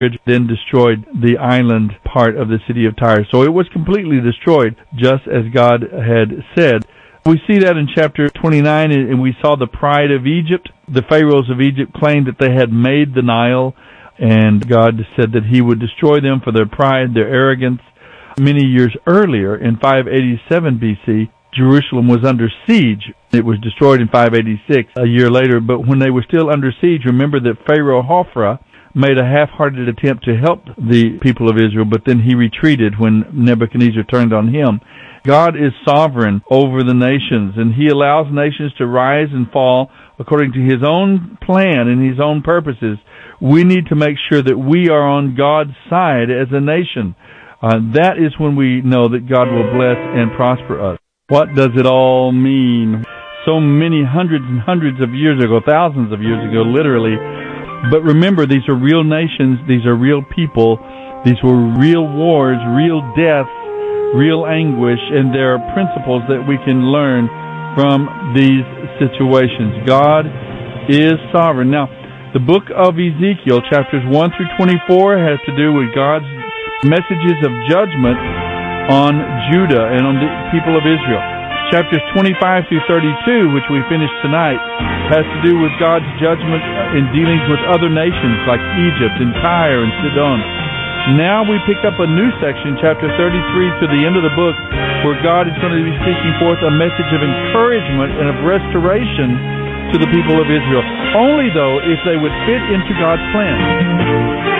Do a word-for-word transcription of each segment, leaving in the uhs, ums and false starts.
then destroyed the island part of the city of Tyre. So it was completely destroyed, just as God had said. We see that in chapter twenty-nine, and we saw the pride of Egypt. The pharaohs of Egypt claimed that they had made the Nile, and God said that he would destroy them for their pride, their arrogance. Many years earlier, in five eighty-seven B C, Jerusalem was under siege. It was destroyed in five eighty-six, a year later. But when they were still under siege, remember that Pharaoh Hophra made a half-hearted attempt to help the people of Israel, but then he retreated when Nebuchadnezzar turned on him. God is sovereign over the nations, and he allows nations to rise and fall according to his own plan and his own purposes. We need to make sure that we are on God's side as a nation. Uh, that is when we know that God will bless and prosper us. What does it all mean? So many hundreds and hundreds of years ago, thousands of years ago, literally. But remember, these are real nations, these are real people, these were real wars, real deaths, real anguish, and there are principles that we can learn from these situations. God is sovereign. Now, the book of Ezekiel, chapters one through twenty-four, has to do with God's messages of judgment on Judah and on the people of Israel. Chapters twenty-five through thirty-two, which we finished tonight, has to do with God's judgment in dealings with other nations like Egypt and Tyre and Sidon. Now we pick up a new section, chapter thirty-three, to the end of the book, where God is going to be speaking forth a message of encouragement and of restoration to the people of Israel. Only, though, if they would fit into God's plan.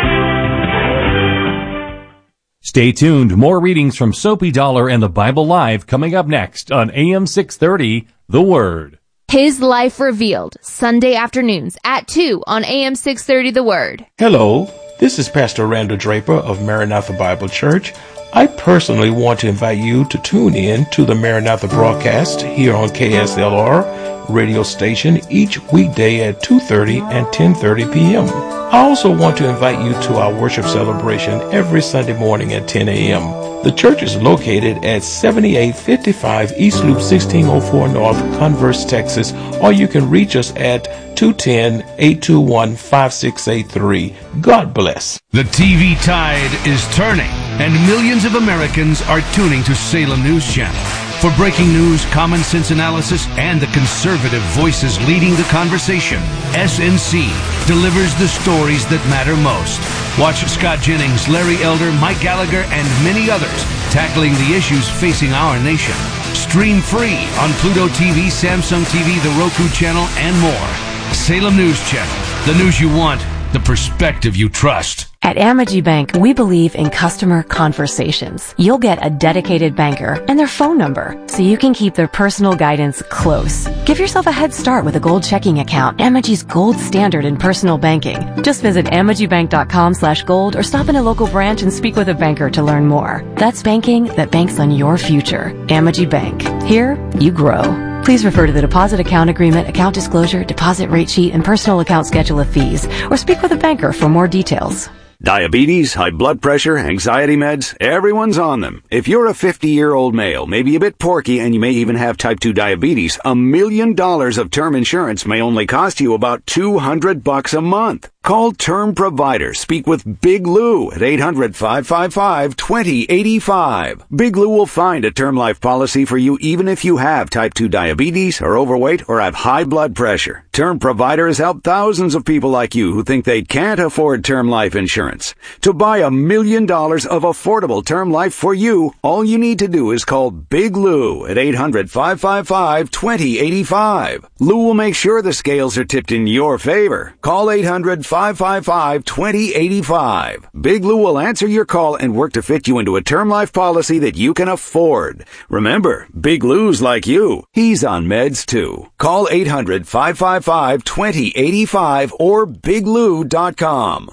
Stay tuned. More readings from Soapy Dollar and the Bible Live coming up next on A M six thirty, The Word. His Life Revealed, Sunday afternoons at two on A M six thirty, The Word. Hello, this is Pastor Randall Draper of Maranatha Bible Church. I personally want to invite you to tune in to the Maranatha broadcast here on K S L R radio station each weekday at two thirty and ten thirty p.m. I also want to invite you to our worship celebration every Sunday morning at ten a.m. The church is located at seventy-eight fifty-five East Loop sixteen oh four North, Converse, Texas, or you can reach us at two one zero, eight two one, five six eight three. God bless. The T V tide is turning, and millions of Americans are tuning to Salem News Channel. For breaking news, common sense analysis, and the conservative voices leading the conversation, S N C delivers the stories that matter most. Watch Scott Jennings, Larry Elder, Mike Gallagher, and many others tackling the issues facing our nation. Stream free on Pluto T V, Samsung T V, the Roku channel, and more. Salem News Channel. The news you want, the perspective you trust. At Amegy Bank, we believe in customer conversations. You'll get a dedicated banker and their phone number, so you can keep their personal guidance close. Give yourself a head start with a gold checking account, Amegy's gold standard in personal banking. Just visit amegybank.com slash gold or stop in a local branch and speak with a banker to learn more. That's banking that banks on your future. Amegy Bank. Here, you grow. Please refer to the deposit account agreement, account disclosure, deposit rate sheet, and personal account schedule of fees, or speak with a banker for more details. Diabetes, high blood pressure, anxiety meds, everyone's on them. If you're a fifty-year-old male, maybe a bit porky, and you may even have type two diabetes, a million dollars of term insurance may only cost you about two hundred bucks a month. Call Term Provider. Speak with Big Lou at eight hundred, five five five, two zero eight five. Big Lou will find a term life policy for you even if you have type two diabetes, are overweight, or have high blood pressure. Term Provider has helped thousands of people like you who think they can't afford term life insurance. To buy a million dollars of affordable term life for you, all you need to do is call Big Lou at eight hundred, five five five, two zero eight five. Lou will make sure the scales are tipped in your favor. Call eight hundred, five five five, two zero eight five. Big Lou will answer your call and work to fit you into a term life policy that you can afford. Remember, Big Lou's like you. He's on meds too. Call eight hundred, five five five, two zero eight five or big lou dot com.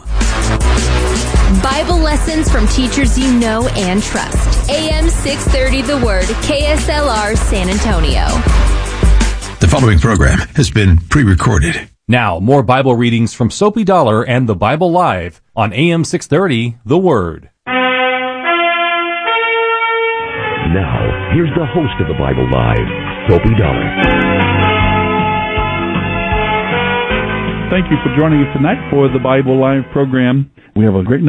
Bible lessons from teachers you know and trust. A M six thirty The Word, K S L R San Antonio. The following program has been pre-recorded. Now, more Bible readings from Soapy Dollar and the Bible Live on A M six thirty, The Word. Now, here's the host of the Bible Live, Soapy Dollar. Thank you for joining us tonight for the Bible Live program. We have a great